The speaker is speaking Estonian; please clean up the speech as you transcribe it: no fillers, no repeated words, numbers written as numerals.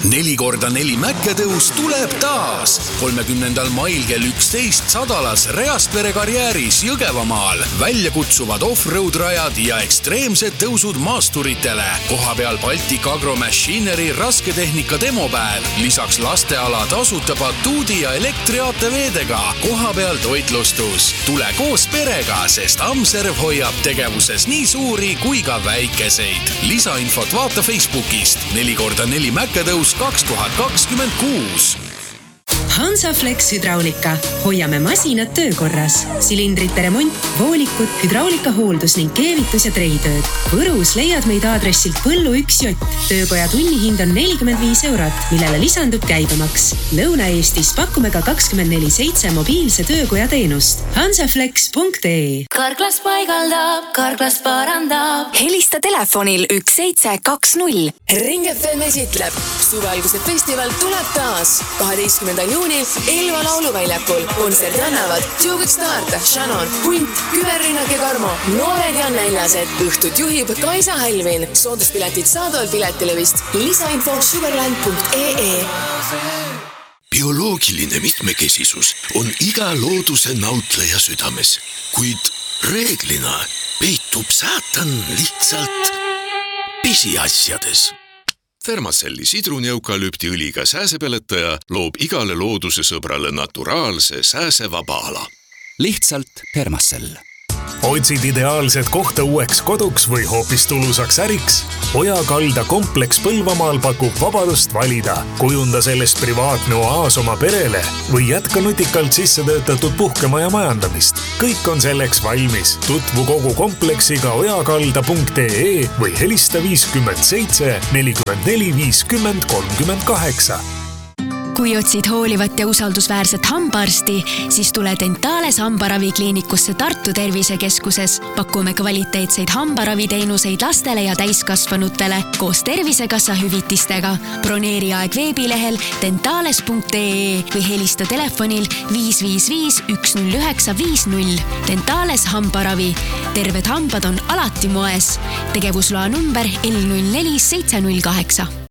4x4 mäkketõus tuleb taas. 30. mail kell 11 Sadalas Reaspere karjääris Jõgevamaal. Väljakutsuvad off-road rajad ja ekstreemsed tõusud maasturitele. Koha peal Baltic Agro Machinery rasketehnika demopäev. Lisaks lasteala tasuta batuudi ja elektriaateveedega. Koha peal toitlustus. Tule koos perega, sest Amserv hoiab tegevuses nii suuri kui ka väikeseid. Lisainfot vaata Facebookist. 4x4 mäkketõus 2026. Hansaflex Hydraulika. Hoiame masinad töökorras. Silindrite remont, voolikud, hydraulika hooldus ning keevitus ja treitööd. Võrus leiad meid aadressilt Põllu 1 Jott. Töökoja tunnihind on 45 €, millele lisandub käibemaks. Lõuna-Eestis pakume ka 24/7 mobiilse töökoja teenust. Hansaflex.ee. Karklas paigaldab, Karklas parandab. Helista telefonil 1720. Ring FM esitleb. Suvealguse festival tuleb taas. 12. juunil Elva lauluväljakul. Kontserdi annavad Tjugik Start, Shannon, Hunt, Küberrinnak ja Karmo. Noored ja näljased. Õhtut juhib Kaisa Hälvin. Sooduspiletid saadaval piletilevist. Lisainfo sugarland.ee. Bioloogiline mitmekesisus on iga looduse nautleja südames, kuid reeglina peitub saatan lihtsalt pisiasjades. Fermacelli sidruneukalüptiõliga sääsepeletaja loob igale looduse sõbrale naturaalse sääsevaba ala. Lihtsalt Fermacell. Otsid ideaalset kohta uueks koduks või hoopis tulusaks äriks? Ojakalda kompleks Põlvamaal pakub vabadust valida. Kujunda sellest privaatne oaas oma perele või jätka nutikalt sisse töötatud puhkemaja majandamist. Kõik on selleks valmis. Tutvu kogu kompleksiga ojakalda.ee või helista 57 44 50 38. Kui otsid hoolivat ja usaldusväärset hambaarsti, siis tule Dentales hambaravikliinikusse Tartu Tervisekeskuses. Pakume kvaliteetseid hambaraviteenuseid lastele ja täiskasvanutele koos Tervisekassa hüvitistega. Broneeri aeg veebilehel dentales.ee või helista telefonil 555 109 50. Dentales hambaravi. Terved hambad on alati moes. Tegevusloa number L04 708.